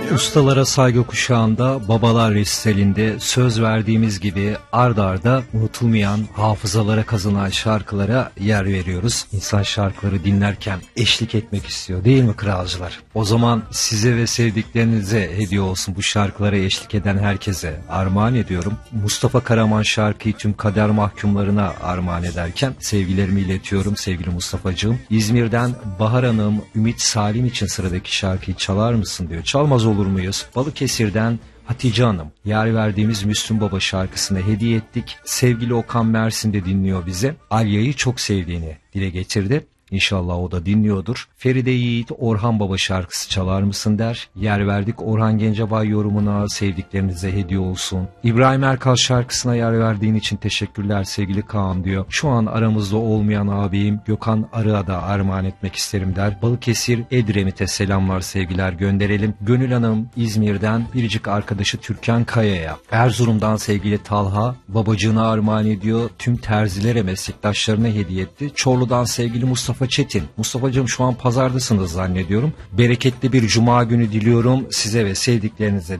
Ustalara saygı kuşağında Babalar Resitali'nde söz verdiğimiz gibi ard arda unutulmayan, hafızalara kazınan şarkılara yer veriyoruz. İnsan şarkıları dinlerken eşlik etmek istiyor değil mi kralcılar? O zaman size ve sevdiklerinize hediye olsun, bu şarkılara eşlik eden herkese armağan ediyorum. Mustafa Karaman şarkıyı tüm kader mahkumlarına armağan ederken sevgilerimi iletiyorum sevgili Mustafa'cığım. İzmir'den Bahar Hanım, Ümit Salim için sıradaki şarkıyı çalar mısın diyor. Çalmaz olur muyuz? Balıkesir'den Hatice Hanım, yer verdiğimiz Müslüm Baba şarkısını hediye ettik. Sevgili Okan Mersin de dinliyor bize. Alya'yı çok sevdiğini dile getirdi. İnşallah o da dinliyordur. Feride Yiğit, Orhan Baba şarkısı çalar mısın der. Yer verdik Orhan Gencebay yorumuna, sevdiklerinize hediye olsun. İbrahim Erkal şarkısına yer verdiğin için teşekkürler sevgili Kaan diyor. Şu an aramızda olmayan abim Gökhan Arı'a da armağan etmek isterim der. Balıkesir Edremit'e selamlar sevgiler gönderelim. Gönül Hanım İzmir'den biricik arkadaşı Türkan Kaya'ya. Erzurum'dan sevgili Talha babacığına armağan ediyor. Tüm terzilere, meslektaşlarına hediye etti. Çorlu'dan sevgili Mustafa Çetin. Mustafa'cığım şu an pazardasınız zannediyorum. Bereketli bir cuma günü diliyorum size ve sevdiklerinize.